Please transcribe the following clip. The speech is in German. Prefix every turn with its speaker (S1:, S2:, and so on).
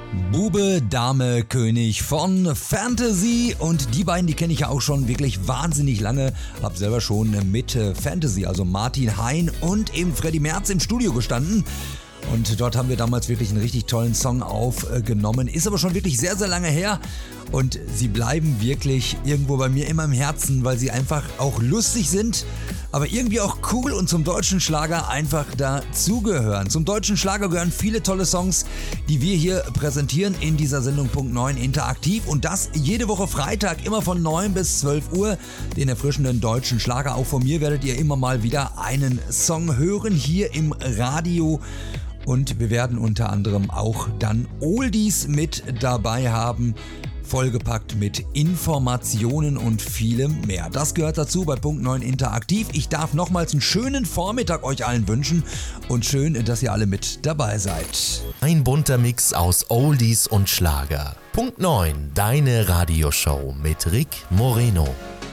S1: Bube, Dame, König von Fantasy, und die beiden, die kenne ich ja auch schon wirklich wahnsinnig lange. Hab selber schon mit Fantasy, also Martin Hein und eben Freddy Merz im Studio gestanden. Und dort haben wir damals wirklich einen richtig tollen Song aufgenommen. Ist aber schon wirklich sehr, sehr lange her. Und sie bleiben wirklich irgendwo bei mir immer im Herzen, weil sie einfach auch lustig sind, aber irgendwie auch cool und zum deutschen Schlager einfach dazugehören. Zum deutschen Schlager gehören viele tolle Songs, die wir hier präsentieren in dieser Sendung Punkt 9 Interaktiv. Und das jede Woche Freitag, immer von 9 bis 12 Uhr. Den erfrischenden deutschen Schlager. Auch von mir werdet ihr immer mal wieder einen Song hören hier im Radio. Und wir werden unter anderem auch dann Oldies mit dabei haben, vollgepackt mit Informationen und vielem mehr. Das gehört dazu bei Punkt 9 Interaktiv. Ich darf nochmals einen schönen Vormittag euch allen wünschen und schön, dass ihr alle mit dabei seid.
S2: Ein bunter Mix aus Oldies und Schlager. Punkt 9, deine Radioshow mit Rick Moreno.